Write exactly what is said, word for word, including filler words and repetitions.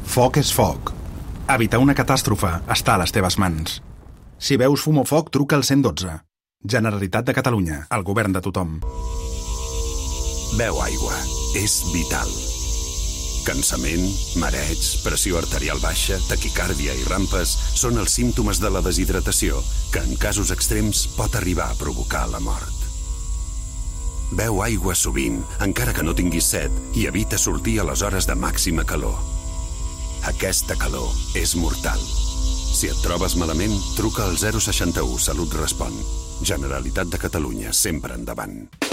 Foc és foc. Evitar una catàstrofe està a les teves mans. Si veus fum o foc, truca al cent i dotze. Generalitat de Catalunya, el govern de tothom. Beu aigua. És vital. Cansament, mareig, pressió arterial baixa, taquicàrdia i rampes són els símptomes de la deshidratació que en casos extrems pot arribar a provocar la mort. Beu aigua sovint, encara que no tinguis set, i evita sortir a les hores de màxima calor. Aquesta calor és mortal. Si et trobes malament, truca al zero seixanta u Salut Respon. Generalitat de Catalunya, sempre endavant.